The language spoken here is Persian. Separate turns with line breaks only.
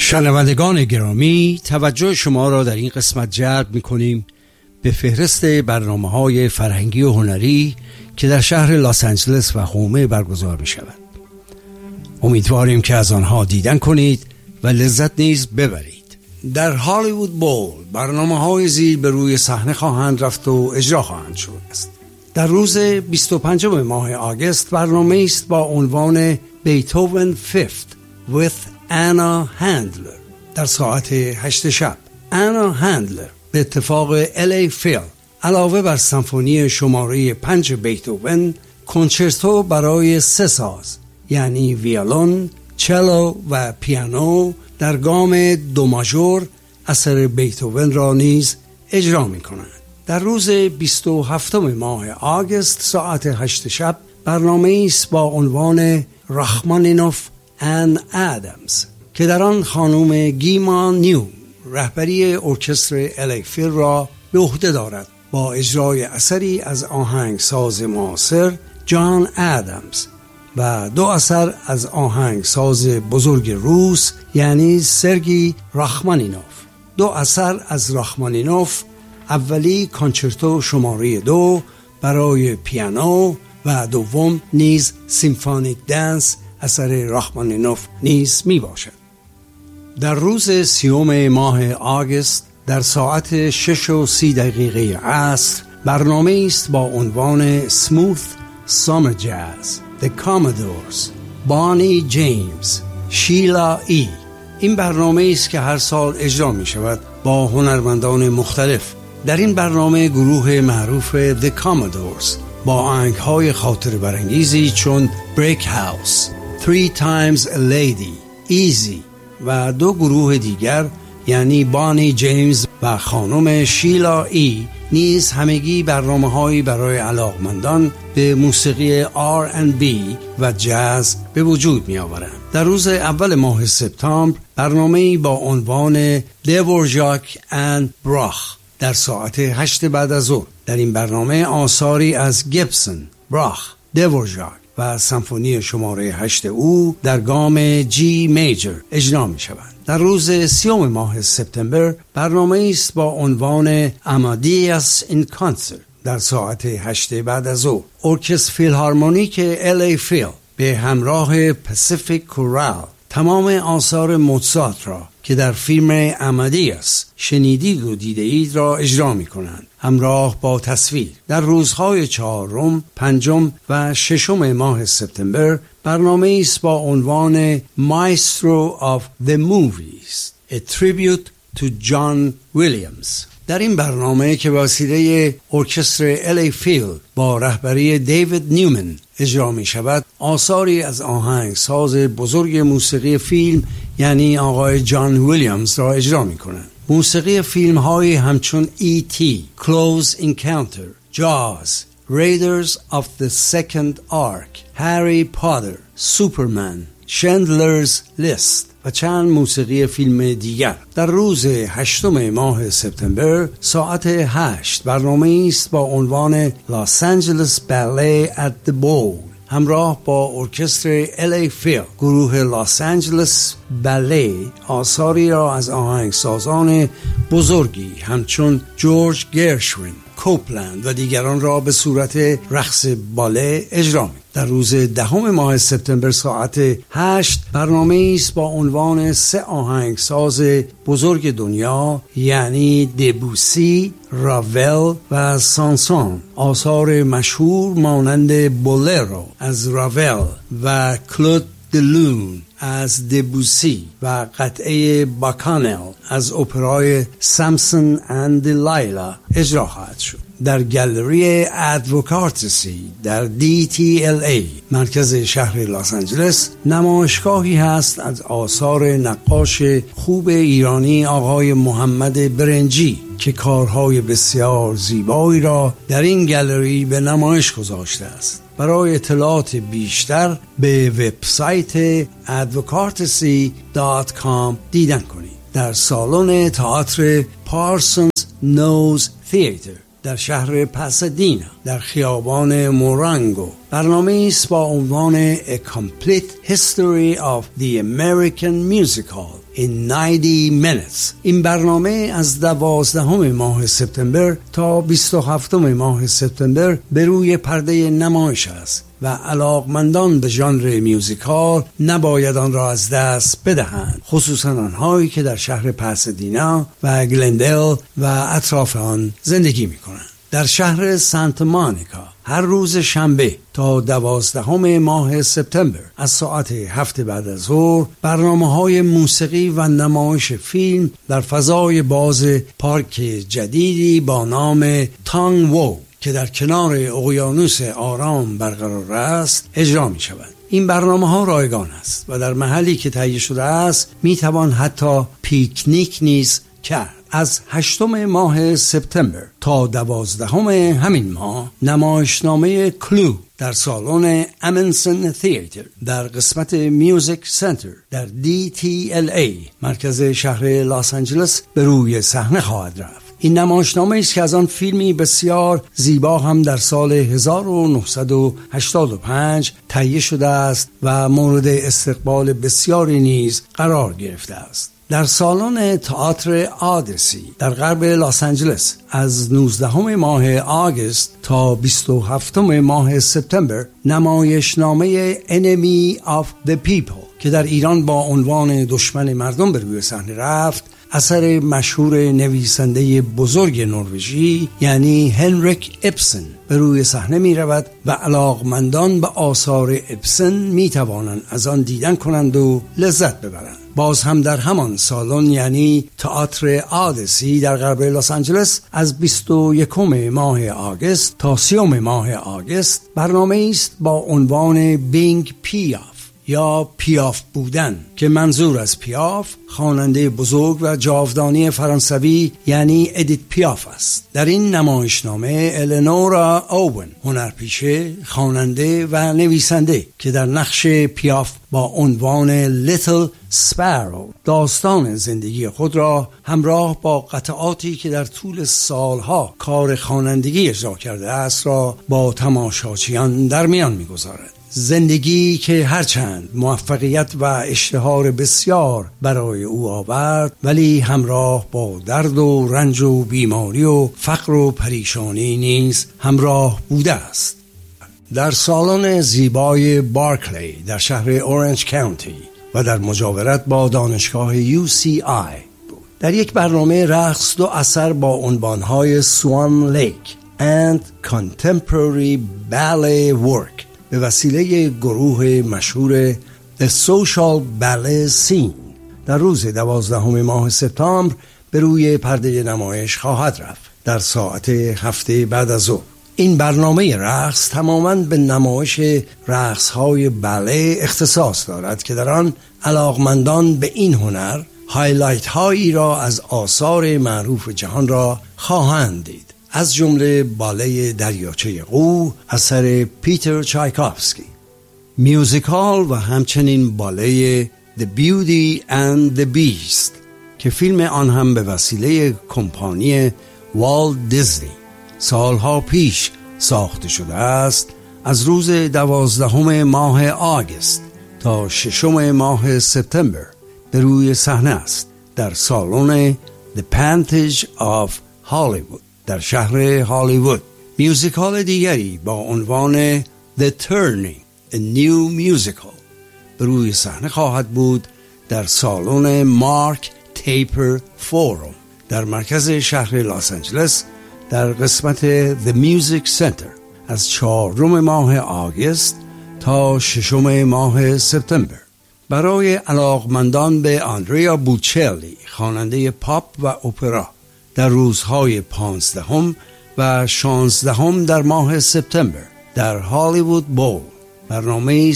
شنوندگان گرامی، توجه شما را در این قسمت جلب می‌کنیم به فهرست برنامه‌های فرهنگی و هنری که در شهر لس آنجلس و هومه برگزار می‌شود. امیدواریم که از آنها دیدن کنید و لذت نیز ببرید. در هالیوود بول برنامه‌های زیر به روی صحنه خواهند رفت و اجرا خواهند شد. در روز 25 ماه آگوست برنامه است با عنوان بیتهوون فیفت with آنا هندلر در ساعت 8 شب. آنا هندلر به اتفاق LA فیل علاوه بر سمفونی شماره 5 بیتهوون، کنچرتو برای 3 ساز یعنی ویولون، چلو و پیانو در گام دو ماژور اثر بیتهوون را نیز اجرا می کنند. در روز 27 ماه آگوست ساعت 8 شب برنامه است با عنوان رخمانینوف and آدمز که در آن خانم گیما نیو رهبری ارکستر LA فیل را به عهده دارد با اجرای اثری از آهنگساز معاصر جان آدمز و 2 اثر از آهنگساز بزرگ روس یعنی سرگی رخمانینوف. 2 اثر از رخمانینوف، اولی کنچرتو شماره 2 برای پیانو و دوم نیز سیمفونیک دنس اثر رخمانینوف نیز می باشد. در روز 30 ماه آگوست در ساعت 6:30 عصر برنامه است با عنوان سموث سامر جاز The Commodores، بانی جیمز، شیلا ای. این برنامه است که هر سال اجرا می شود با هنرمندان مختلف. در این برنامه گروه معروف The Commodores با آهنگ‌های خاطر برانگیزی چون Break House، Three Times a Lady، Easy و 2 گروه دیگر یعنی بانی جیمز و خانم شیلا ای نیز همگی برنامه‌هایی برای علاقمندان به موسیقی R&B و جاز به وجود می‌آورند. در روز اول ماه سپتامبر برنامه‌ای با عنوان دیورژاک اند براخ در ساعت 8 بعد از ظهر. در این برنامه آثاری از گیبسون، براخ، دیورژاک و سمفونی شماره 8 او در گام جی میجر اجرا می شود. در روز 30 ماه سپتامبر برنامه است با عنوان آمادیاس این کانسرت در ساعت 8 بعد از ظهر. ارکستر فیلهارمونیک LA فیل به همراه پاسیفیک کورال تمام آثار موزارت را که در فیلم آمادیاس شنیدید و دیده اید را اجرا می کنند همراه با تصویر. در روزهای 4، 5 و 6 ماه سپتامبر برنامه است با عنوان Maestro of the Movies A Tribute to John Williams. در این برنامه که وسیله ارکستر LA فیل با رهبری دیوید نیومن اجرا می شود آثاری از آهنگساز بزرگ موسیقی فیلم یعنی آقای جان ویلیامز را اجرا می کنند. موسیقی فیلم های همچون E.T., Close Encounter، Jaws، Raiders of the Second Ark، Harry Potter، Superman، Schindler's List و چند موسیقی فیلم دیگر. در روز 8 ماه سپتامبر ساعت 8 برنامه است با عنوان Los Angeles Ballet at the Bowl همراه با ارکستر LA فیل. گروه لاس آنجلس باله آثاری را از آهنگسازان بزرگی همچون جورج گرشوین، کوپلند و دیگران را به صورت رقص باله اجرا می. در روز 10 ماه سپتامبر ساعت 8 برنامه است با عنوان 3 آهنگساز بزرگ دنیا یعنی دبوسی، راول و سانسون. آثار مشهور مانند بولرو از راول و کلود دلون از دبوسی و قطعه باکانل از اپرای سامسون اند دلایلا اجرا خواهد شد. در گالری ادوکارتسی در DTLA مرکز شهر لس آنجلس نمایشگاهی هست از آثار نقاش خوب ایرانی آقای محمد برنجی که کارهای بسیار زیبایی را در این گالری به نمایش گذاشته است. برای اطلاعات بیشتر به وبسایت advocacy.com دیدن کنید. در سالن تئاتر پارسونز نوز تئاتر در شهر پاسادینا در خیابان مورانگو برنامه است با عنوان A Complete History of the American Musical in 90 Minutes. این برنامه از 12 ماه سپتامبر تا 27 ماه سپتامبر به روی پرده نمایش است و علاقمندان به ژانر میوزیکال نباید آن را از دست بدهند، خصوصا آنهایی که در شهر پاسادینا و گلندل و اطراف آن زندگی می‌کنند. در شهر سانتا مونیکا هر روز شنبه تا 12 ماه سپتامبر از ساعت 7 بعد از ظهر برنامه‌های موسیقی و نمایش فیلم در فضای باز پارک جدیدی با نام تانگ وو که در کنار اقیانوس آرام برقرار است اجرا می شود. این برنامه‌ها رایگان است و در محلی که تهیه شده است می توان حتی پیکنیک نیز کرد. از 8 ماه سپتامبر تا 12 همین ماه نمایشنامه کلو در سالن امنسن تئاتر در قسمت میوزیک سنتر در DTLA مرکز شهر لس آنجلس به روی صحنه خواهد رفت. این نمایشنامه است که از آن فیلمی بسیار زیبا هم در سال 1985 تهیه شده است و مورد استقبال بسیاری نیز قرار گرفته است. در سالن تئاتر آدیسی در غرب لس آنجلس از 19 ماه آگوست تا 27 ماه سپتامبر نمایشنامه Enemy of the People که در ایران با عنوان دشمن مردم به روی صحنه رفت اثر مشهور نویسنده بزرگ نروژی یعنی هنریک اپسن به روی صحنه می رود و علاقمندان به آثار اپسن می توانند از آن دیدن کنند و لذت ببرند. باز هم در همان سالن یعنی تئاتر آدیسی در غرب لس آنجلس از 21 ماه آگوست تا 30 ماه آگوست برنامه است با عنوان بینگ پیاف یا پیاف بودن که منظور از پیاف خواننده بزرگ و جاودانی فرانسوی یعنی ادیت پیاف است. در این نمایشنامه النورا اوون هنرپیشه، خواننده و نویسنده که در نقش پیاف با عنوان لیتل سپارو داستان زندگی خود را همراه با قطعاتی که در طول سالها کار خوانندگی اجرا کرده است را با تماشاچیان در میان می‌گذارد. زندگی که هرچند موفقیت و اشتهار بسیار برای او آورد ولی همراه با درد و رنج و بیماری و فقر و پریشانی نیز همراه بوده است. در سالن زیبای بارکلی در شهر اورنج کانتی و در مجاورت با دانشگاه UCI بود. در یک برنامه رقص دو اثر با عنوانهای سوان لیک and Contemporary Ballet Work به وسیله گروه مشهور The Social Ballet Scene در روز 12 ماه سپتامبر به روی پرده نمایش خواهد رفت در ساعت 7 بعد از ظهر. این برنامه رقص تماماً به نمایش رقص‌های باله اختصاص دارد که در آن علاقمندان به این هنر هایلایت هایی را از آثار معروف جهان را خواهند دید، از جمله باله دریاچه قو اثر پیتر چایکوفسکی، میوزیکال و همچنین باله The Beauty and the Beast که فیلم آن هم به وسیله کمپانی والت دیزنی سالها پیش ساخته شده است. از روز 12 ماه آگوست تا 6 ماه سپتامبر به روی صحنه است در سالن The Pantage of Hollywood در شهر هالیوود. میوزیکال دیگری با عنوان The Turning A New Musical به روی صحنه خواهد بود در سالن مارک تیپر فورم در مرکز شهر لس آنجلس در قسمت The Music Center از 4 ماه آگوست تا 6 ماه سپتامبر. برای علاقمندان به آندریا بوچلی خواننده پاپ و اپرا در روزهای 15 و 16 در ماه سپتامبر در هالیوود بول برنامه